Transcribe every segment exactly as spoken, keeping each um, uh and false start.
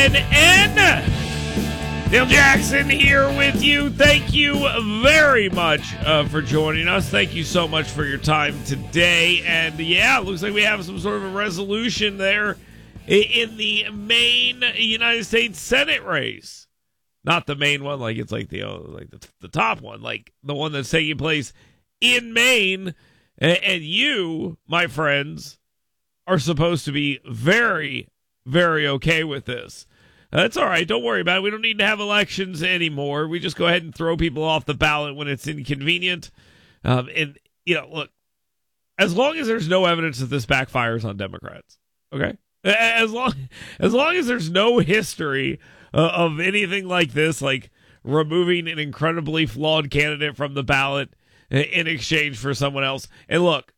N N. Dale Jackson here with you. Thank you very much uh, for joining us. Thank you so much for your time today. And yeah, it looks like we have some sort of a resolution there in the Maine United States Senate race. Not the main one, like it's like the uh, like the, the top one, like the one that's taking place in Maine. And, and you, my friends, are supposed to be very, very okay with this. That's all right. Don't worry about it. We don't need to have elections anymore. We just go ahead and throw people off the ballot when it's inconvenient. Um, and, you know, look, as long as there's no evidence that this backfires on Democrats, okay? As long, as long as there's no history uh, of anything like this, like removing an incredibly flawed candidate from the ballot in exchange for someone else. And look,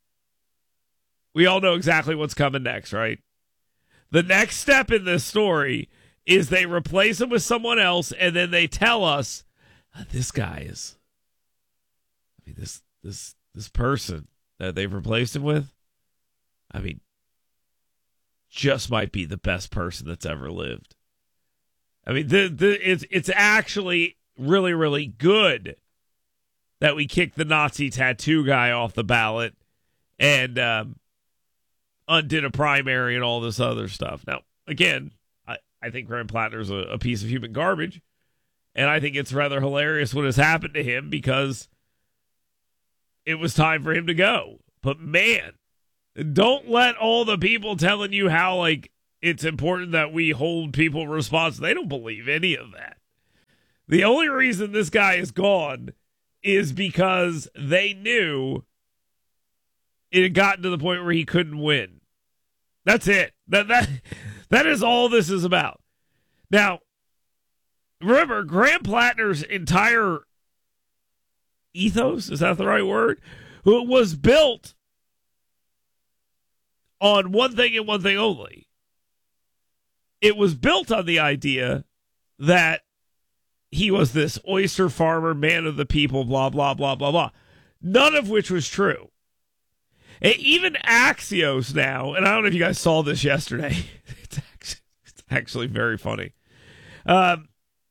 we all know exactly what's coming next, right? The next step in this story is they replace him with someone else, and then they tell us uh, this guy is, I mean, this this this person that they've replaced him with, I mean, just might be the best person that's ever lived. I mean, the the it's it's actually really really good that we kicked the Nazi tattoo guy off the ballot and um, undid a primary and all this other stuff. Now, again, I, I think Graham Plattner's a, a piece of human garbage, and I think it's rather hilarious what has happened to him because it was time for him to go. But man, don't let all the people telling you how like it's important that we hold people responsible. They don't believe any of that. The only reason this guy is gone is because they knew it had gotten to the point where he couldn't win. That's it. That that that is all this is about. Now, remember, Graham Plattner's entire ethos, is that the right word? It was built on one thing and one thing only. It was built on the idea that he was this oyster farmer, man of the people, blah, blah, blah, blah, blah. None of which was true. And even Axios now, and I don't know if you guys saw this yesterday. It's actually, it's actually very funny. Um,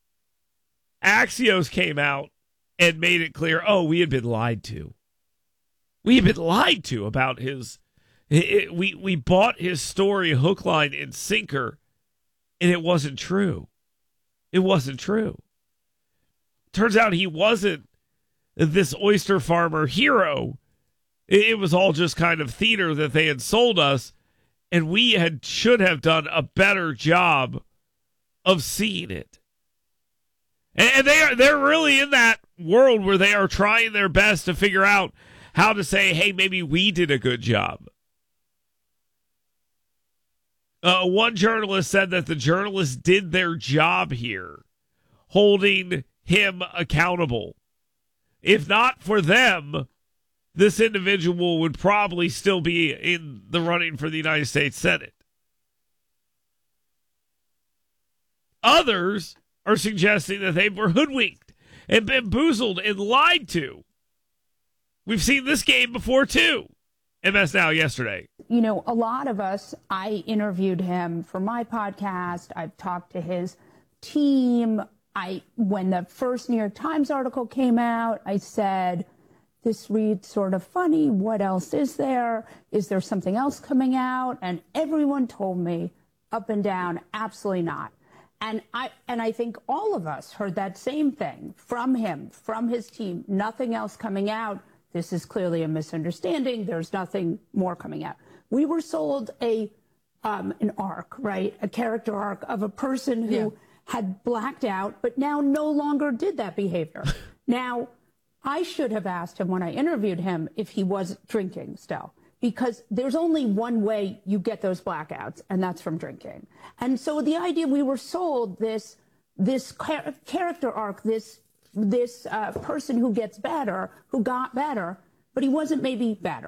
Axios came out and made it clear, oh, we had been lied to. We had been lied to about his... It, it, we, we bought his story hook, line, and sinker, and it wasn't true. It wasn't true. Turns out he wasn't this oyster farmer hero. It was all just kind of theater that they had sold us, and we had should have done a better job of seeing it. And they are they're really in that world where they are trying their best to figure out how to say, hey, maybe we did a good job. Uh, one journalist said that the journalists did their job here, holding him accountable. If not for them, this individual would probably still be in the running for the United States Senate. Others are suggesting that they were hoodwinked and bamboozled and lied to. We've seen this game before, too. M S Now yesterday. You know, a lot of us, I interviewed him for my podcast. I've talked to his team. I, when the first New York Times article came out, I said, this reads sort of funny. What else is there? Is there something else coming out? And everyone told me up and down, absolutely not. And I, and I think all of us heard that same thing from him, from his team, nothing else coming out. This is clearly a misunderstanding. There's nothing more coming out. We were sold a, um, an arc, right? A character arc of a person who yeah. had blacked out, but now no longer did that behavior. Now, I should have asked him when I interviewed him if he was drinking still, because there's only one way you get those blackouts, and that's from drinking. And so the idea we were sold this this char- character arc, this this uh, person who gets better, who got better, but he wasn't maybe better.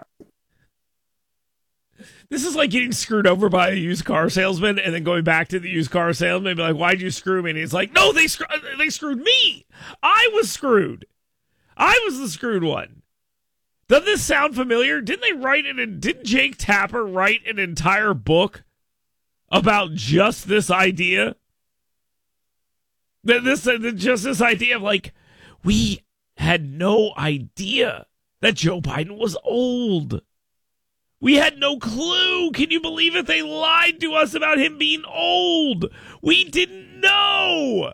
This is like getting screwed over by a used car salesman and then going back to the used car salesman and be like, why'd you screw me? And he's like, no, they, screw- they screwed me. I was screwed. I was the screwed one. Doesn't this sound familiar? Didn't they write it? In, didn't Jake Tapper write an entire book about just this idea? This, uh, just this idea of like, we had no idea that Joe Biden was old. We had no clue. Can you believe it? They lied to us about him being old. We didn't know.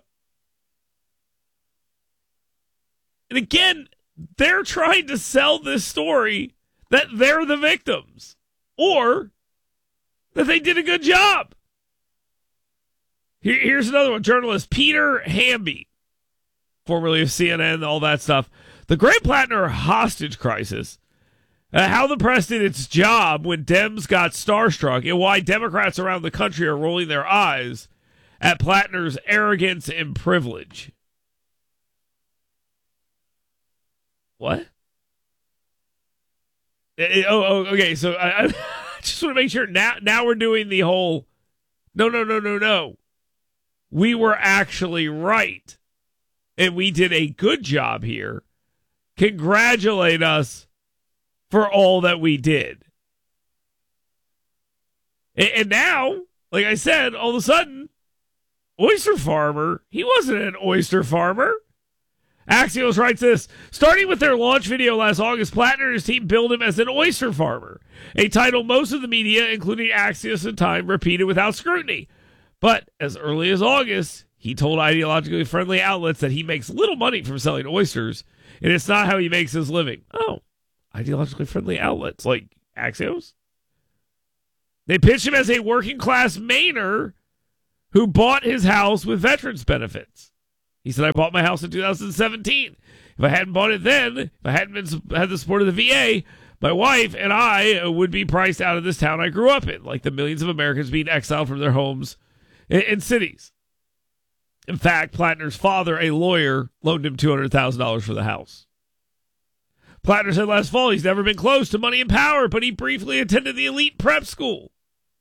And again, they're trying to sell this story that they're the victims or that they did a good job. Here, here's another one. Journalist Peter Hamby, formerly of C N N, all that stuff. The Grant Plattner hostage crisis. Uh, how the press did its job when Dems got starstruck and why Democrats around the country are rolling their eyes at Plattner's arrogance and privilege. What? It, oh, oh, okay. So I, I just want to make sure now. Now we're doing the whole. No, no, no, no, no. We were actually right, and we did a good job here. Congratulate us for all that we did. And, and now, like I said, all of a sudden, oyster farmer. He wasn't an oyster farmer. Axios writes this, starting with their launch video last August, Plattner and his team billed him as an oyster farmer, a title most of the media, including Axios and Time, repeated without scrutiny. But as early as August, he told ideologically friendly outlets that he makes little money from selling oysters, and it's not how he makes his living. Oh, ideologically friendly outlets like Axios? They pitched him as a working-class Mainer who bought his house with veterans benefits. He said, I bought my house in two thousand seventeen. If I hadn't bought it then, if I hadn't been, had the support of the V A, my wife and I would be priced out of this town I grew up in, like the millions of Americans being exiled from their homes in, in cities. In fact, Plattner's father, a lawyer, loaned him two hundred thousand dollars for the house. Plattner said last fall he's never been close to money and power, but he briefly attended the elite prep school,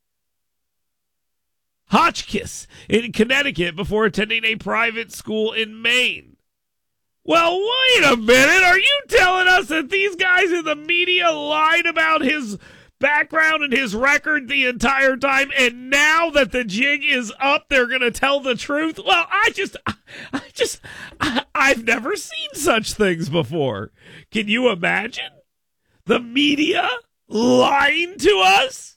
Hotchkiss, in Connecticut, before attending a private school in Maine. Well, wait a minute. Are you telling us that these guys in the media lied about his background and his record the entire time, and now that the jig is up, they're going to tell the truth? Well, I just, I just, I, I've never seen such things before. Can you imagine the media lying to us?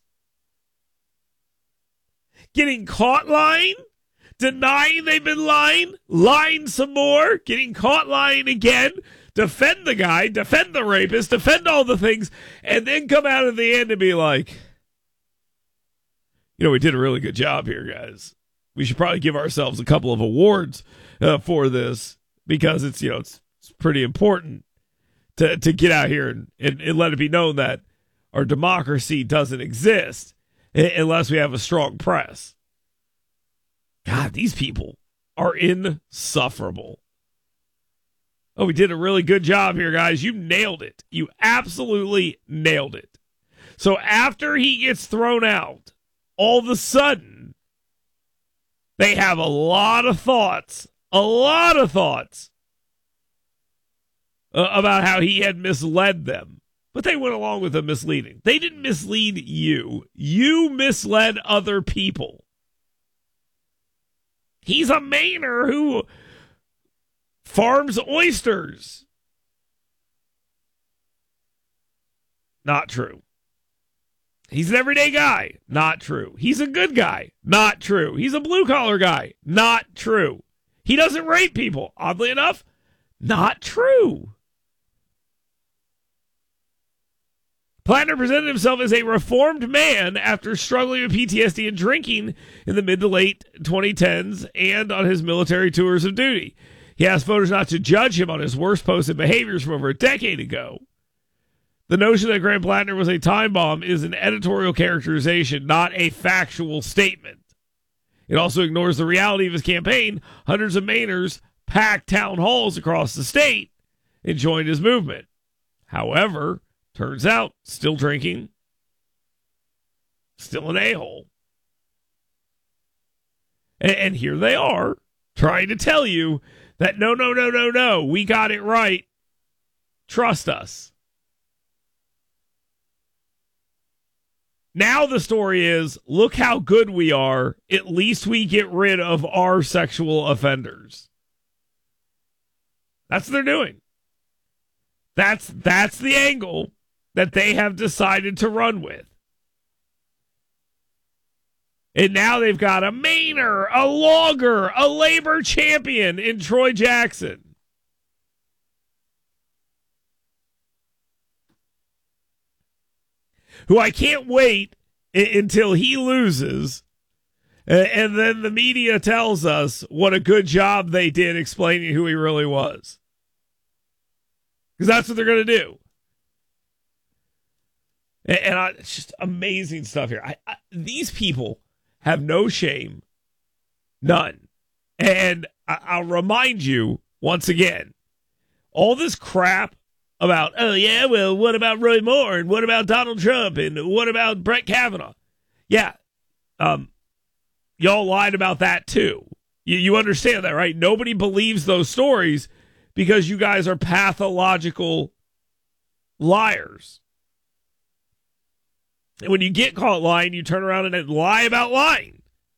Getting caught lying, denying they've been lying, lying some more, getting caught lying again, defend the guy, defend the rapist, defend all the things, and then come out at the end and be like, you know, we did a really good job here, guys. We should probably give ourselves a couple of awards uh, for this because it's, you know, it's, it's pretty important to, to get out here and, and, and let it be known that our democracy doesn't exist unless we have a strong press. God, these people are insufferable. Oh, we did a really good job here, guys. You nailed it. You absolutely nailed it. So after he gets thrown out, all of a sudden, they have a lot of thoughts, a lot of thoughts uh, about how he had misled them. But they went along with the misleading. They didn't mislead you. You misled other people. He's a Mainer who farms oysters. Not true. He's an everyday guy. Not true. He's a good guy. Not true. He's a blue-collar guy. Not true. He doesn't rape people. Oddly enough, not true. Plattner presented himself as a reformed man after struggling with P T S D and drinking in the mid to late twenty tens and on his military tours of duty. He asked voters not to judge him on his worst posts and behaviors from over a decade ago. The notion that Grant Plattner was a time bomb is an editorial characterization, not a factual statement. It also ignores the reality of his campaign. Hundreds of Mainers packed town halls across the state and joined his movement. However, turns out, still drinking, still an a-hole. And, and here they are, trying to tell you that no, no, no, no, no, we got it right. Trust us. Now the story is, look how good we are. At least we get rid of our sexual offenders. That's what they're doing. That's that's the angle that they have decided to run with. And now they've got a Mainer, a logger, a labor champion in Troy Jackson. Who I can't wait I- until he loses. Uh, and then the media tells us what a good job they did explaining who he really was. Because that's what they're going to do. And, and I, it's just amazing stuff here. I, I, these people have no shame. None. And I, I'll remind you once again, all this crap about, oh, yeah, well, what about Roy Moore? And what about Donald Trump? And what about Brett Kavanaugh? Yeah. Um, y'all lied about that, too. You, you understand that, right? Nobody believes those stories because you guys are pathological liars. And when you get caught lying, you turn around and lie about lying.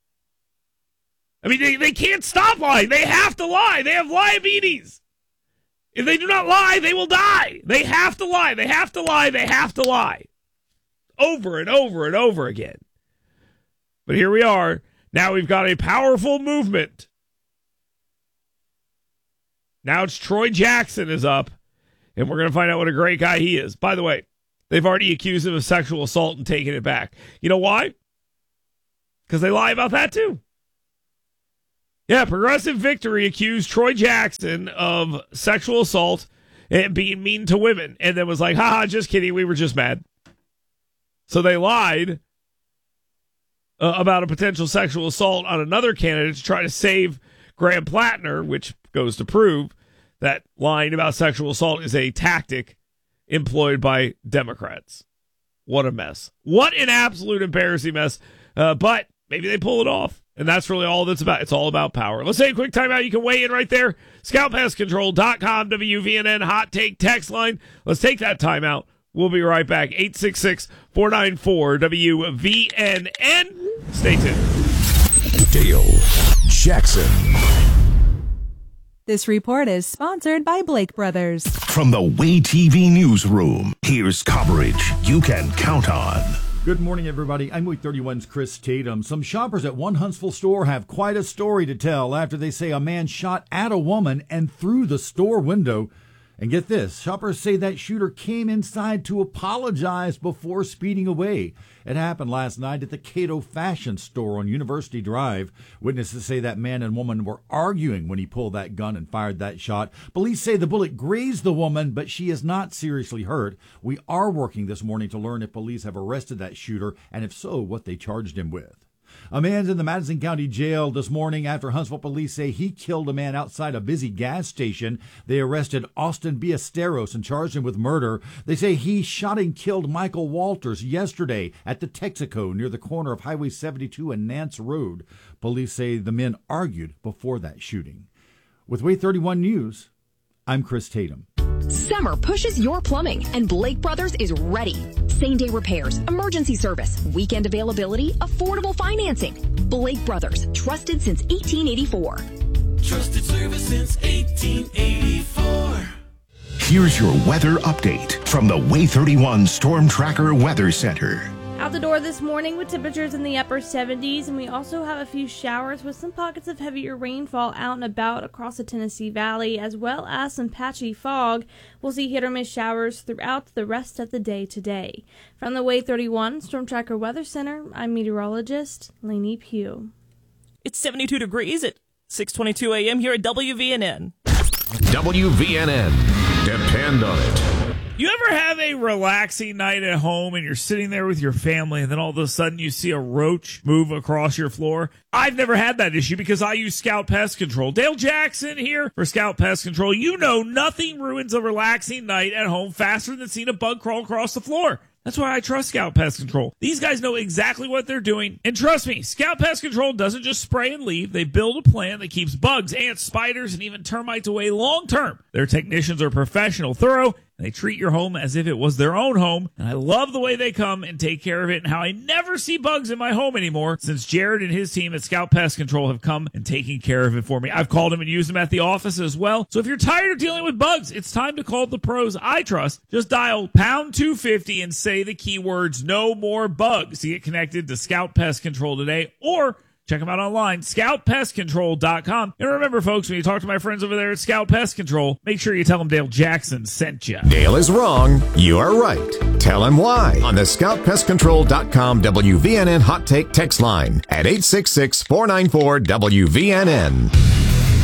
I mean, they, they can't stop lying. They have to lie. They have diabetes. If they do not lie, they will die. They have to lie. They have to lie. They have to lie. Over and over and over again. But here we are. Now we've got a powerful movement. Now it's Troy Jackson is up, and we're going to find out what a great guy he is. By the way, they've already accused him of sexual assault and taken it back. You know why? Because they lie about that too. Yeah, Progressive Victory accused Troy Jackson of sexual assault and being mean to women, and then was like, haha, just kidding, we were just mad. So they lied uh, about a potential sexual assault on another candidate to try to save Graham Plattner, which goes to prove that lying about sexual assault is a tactic employed by Democrats. What a mess. What an absolute embarrassing mess. Uh, but maybe they pull it off. And that's really all that's about. It's all about power. Let's take a quick timeout. You can weigh in right there. scout pest control dot com, W V N N, hot take text line. Let's take that timeout. We'll be right back. eight six six, four nine four, W V N N. Stay tuned. Dale Jackson. This report is sponsored by Blake Brothers. From the Way T V newsroom, here's coverage you can count on. Good morning, everybody. I'm Week thirty-one's Chris Tatum. Some shoppers at one Huntsville store have quite a story to tell after they say a man shot at a woman and through the store window. And get this, shoppers say that shooter came inside to apologize before speeding away. It happened last night at the Cato Fashion Store on University Drive. Witnesses say that man and woman were arguing when he pulled that gun and fired that shot. Police say the bullet grazed the woman, but she is not seriously hurt. We are working this morning to learn if police have arrested that shooter, and if so, what they charged him with. A man's in the Madison County Jail this morning after Huntsville police say he killed a man outside a busy gas station. They arrested Austin Ballesteros and charged him with murder. They say he shot and killed Michael Walters yesterday at the Texaco near the corner of Highway seventy-two and Nance Road. Police say the men argued before that shooting. With Way thirty-one News, I'm Chris Tatum. Summer pushes your plumbing, and Blake Brothers is ready. Same-day repairs, emergency service, weekend availability, affordable financing. Blake Brothers, trusted since eighteen eighty-four. Trusted service since eighteen eighty-four. Here's your weather update from the Way thirty-one Storm Tracker Weather Center. Out the door this morning with temperatures in the upper seventies, and we also have a few showers with some pockets of heavier rainfall out and about across the Tennessee Valley, as well as some patchy fog. We'll see hit or miss showers throughout the rest of the day today. From the Way thirty-one Storm Tracker Weather Center, I'm meteorologist Lainey Pugh. It's seventy-two degrees at six twenty-two a.m. here at W V N N. W V N N. Depend on it. You ever have a relaxing night at home and you're sitting there with your family and then all of a sudden you see a roach move across your floor? I've never had that issue because I use Scout Pest Control. Dale Jackson here for Scout Pest Control. You know nothing ruins a relaxing night at home faster than seeing a bug crawl across the floor. That's why I trust Scout Pest Control. These guys know exactly what they're doing. And trust me, Scout Pest Control doesn't just spray and leave. They build a plan that keeps bugs, ants, spiders, and even termites away long term. Their technicians are professional, thorough, They treat your home as if it was their own home, and I love the way they come and take care of it and how I never see bugs in my home anymore since Jared and his team at Scout Pest Control have come and taken care of it for me. I've called them and used them at the office as well. So if you're tired of dealing with bugs, it's time to call the pros I trust. Just dial pound two fifty and say the keywords no more bugs to get connected to Scout Pest Control today, or check them out online, scout pest control dot com. And remember, folks, when you talk to my friends over there at Scout Pest Control, make sure you tell them Dale Jackson sent you. Dale is wrong. You are right. Tell him why on the scout pest control dot com W V N N Hot Take text line at eight six six, four nine four, W V N N.